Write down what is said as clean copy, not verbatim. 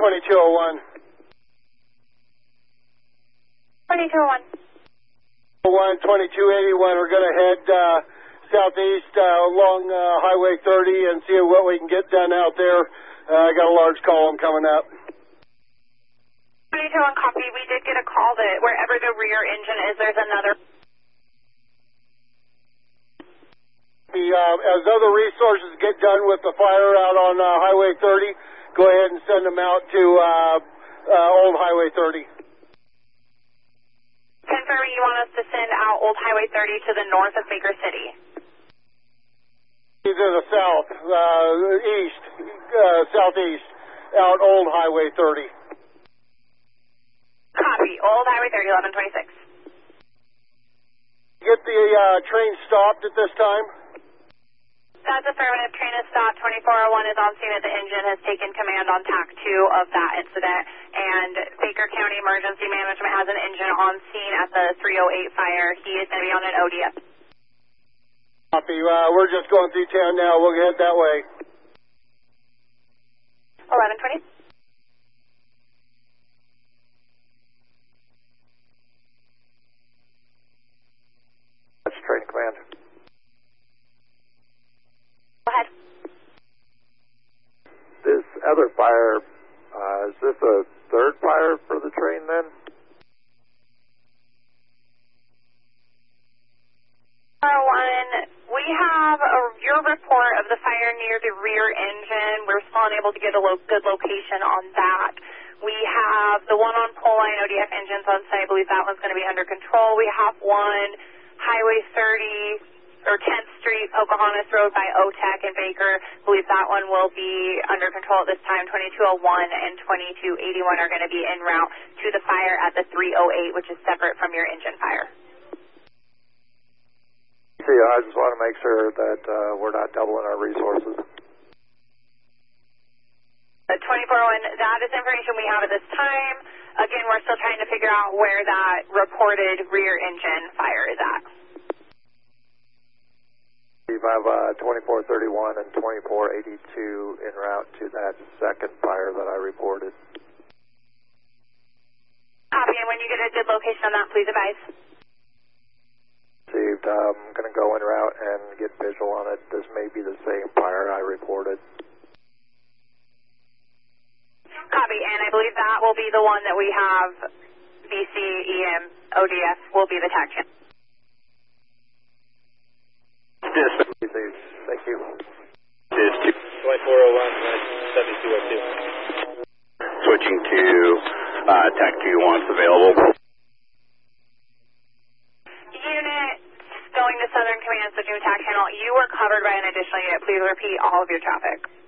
2201. 2201. 2281. We're going to head southeast along Highway 30 and see what we can get done out there. I got a large column coming up. 2201 copy. We did get a call that wherever the rear engine is, there's another. As other resources get done with the fire out on Highway 30, go ahead and send them out to Old Highway 30. Confirming you want us to send out Old Highway 30 to the north of Baker City. To the south, east, southeast, out Old Highway 30. Copy. Old Highway 30, 1126. Get the train stopped at this time? That's affirmative. Train is stopped. 2401 is on scene as the engine has taken command on TAC 2 of that incident. And Baker County Emergency Management has an engine on scene at the 308 fire. He is going to be on an ODF. Copy. We're just going through town now. We'll head that way. 1120. That's train command. Go ahead. This other fire, is this a third fire for the train then? We have your report of the fire near the rear engine. We're still unable to get a good location on that. We have the one on pole line ODF engines on site. I believe that one's going to be under control. We have one Highway 30 or 10th Street, Pocahontas Road by OTEC in Baker. I believe that one will be under control at this time. 2201 and 2281 are going to be en route to the fire at the 308, which is separate from your engine fire. See, I just want to make sure that we're not doubling our resources. 2401, that is information we have at this time. Again, we're still trying to figure out where that reported rear engine fire is at. We have 2431 and 2482 en route to that second fire that I reported. Copy, and when you get a good location on that, please advise. Received. I'm going to go en route and get visual on it. This may be the same fire I reported. Copy, and I believe that will be the one that we have BC, EM, ODF will be the TAC channel. Yes, thank you. 2401, 7202. Switching to TAC 2 once available. Unit going to Southern Command, switching to TAC channel. You were covered by an additional unit. Please repeat all of your traffic.